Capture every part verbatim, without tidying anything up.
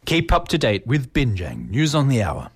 Keep up to date with Binjang News on the Hour.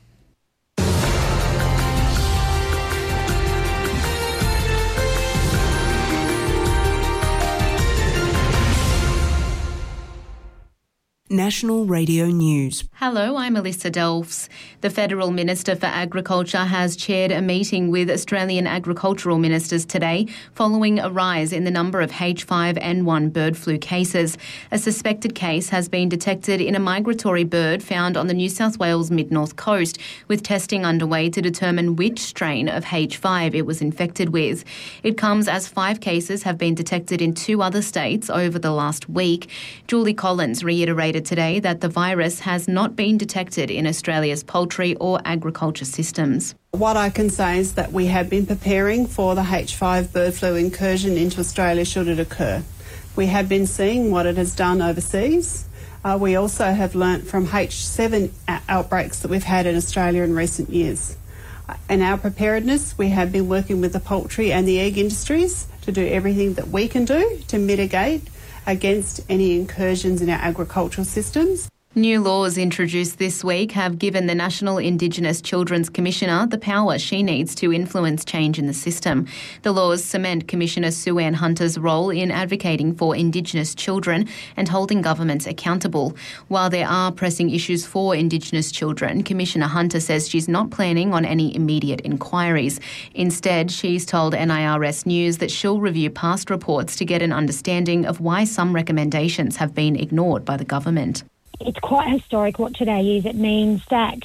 National Radio News. Hello, I'm Alyssa Delfs. The Federal Minister for Agriculture has chaired a meeting with Australian agricultural ministers today following a rise in the number of H five N one bird flu cases. A suspected case has been detected in a migratory bird found on the New South Wales mid-north coast, with testing underway to determine which strain of H five it was infected with. It comes as five cases have been detected in two other states over the last week. Julie Collins reiterated today that the virus has not been detected in Australia's poultry or agriculture systems. What I can say is that we have been preparing for the H five bird flu incursion into Australia should it occur. We have been seeing what it has done overseas. Uh, we also have learnt from H seven outbreaks that we've had in Australia in recent years. In our preparedness, we have been working with the poultry and the egg industries to do everything that we can do to mitigate against any incursions in our agricultural systems. New laws introduced this week have given the National Indigenous Children's Commissioner the power she needs to influence change in the system. The laws cement Commissioner Sue Ann Hunter's role in advocating for Indigenous children and holding governments accountable. While there are pressing issues for Indigenous children, Commissioner Hunter says she's not planning on any immediate inquiries. Instead, she's told N I R S News that she'll review past reports to get an understanding of why some recommendations have been ignored by the government. It's quite historic what today is. It means that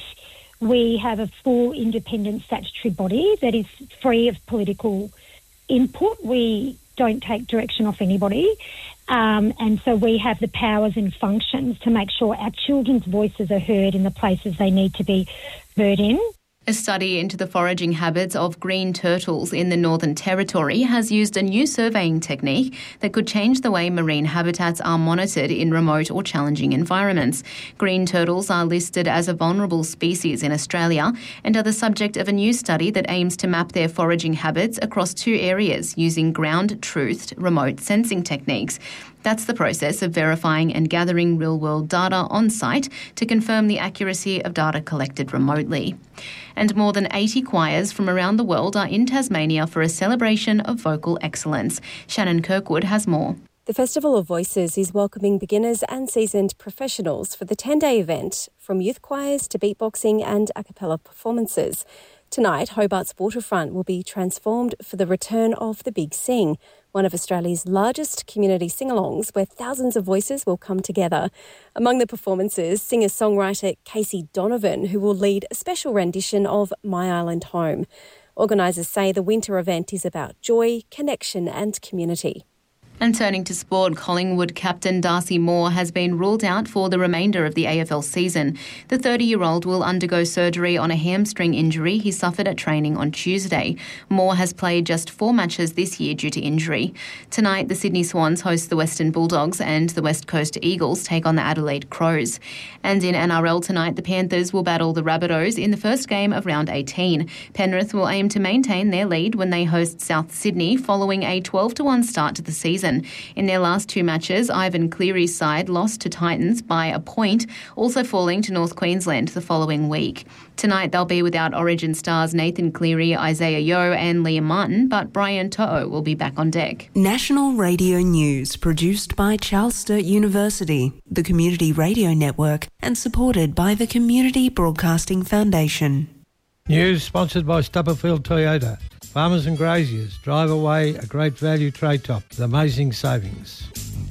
we have a full independent statutory body that is free of political input. We don't take direction off anybody. Um, and so we have the powers and functions to make sure our children's voices are heard in the places they need to be heard in. A study into the foraging habits of green turtles in the Northern Territory has used a new surveying technique that could change the way marine habitats are monitored in remote or challenging environments. Green turtles are listed as a vulnerable species in Australia and are the subject of a new study that aims to map their foraging habits across two areas using ground-truthed remote sensing techniques. That's the process of verifying and gathering real-world data on site to confirm the accuracy of data collected remotely. And more than eighty choirs from around the world are in Tasmania for a celebration of vocal excellence. Shannon Kirkwood has more. The Festival of Voices is welcoming beginners and seasoned professionals for the ten-day event, from youth choirs to beatboxing and a cappella performances. Tonight, Hobart's waterfront will be transformed for the return of the Big Sing, one of Australia's largest community sing-alongs where thousands of voices will come together. Among the performances, singer-songwriter Casey Donovan, who will lead a special rendition of My Island Home. Organisers say the winter event is about joy, connection and community. And turning to sport, Collingwood captain Darcy Moore has been ruled out for the remainder of the A F L season. The thirty-year-old will undergo surgery on a hamstring injury he suffered at training on Tuesday. Moore has played just four matches this year due to injury. Tonight, the Sydney Swans host the Western Bulldogs and the West Coast Eagles take on the Adelaide Crows. And in N R L tonight, the Panthers will battle the Rabbitohs in the first game of round eighteen. Penrith will aim to maintain their lead when they host South Sydney following a twelve to one start to the season. In their last two matches, Ivan Cleary's side lost to Titans by a point, also falling to North Queensland the following week. Tonight, they'll be without Origin stars Nathan Cleary, Isaiah Yeo and Liam Martin, but Brian To'o will be back on deck. National Radio News, produced by Charles Sturt University, the Community Radio Network, and supported by the Community Broadcasting Foundation. News sponsored by Stubberfield Toyota. Farmers and graziers, drive away a great value trade top with amazing savings.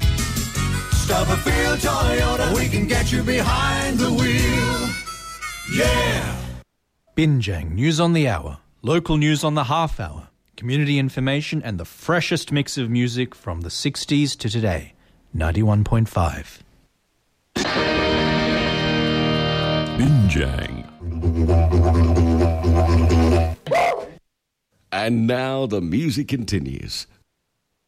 Stubberfield Toyota, we can get you behind the wheel. Yeah! Binjang News on the Hour, local news on the half hour, community information and the freshest mix of music from the sixties to today. ninety-one point five. Binjang. And now the music continues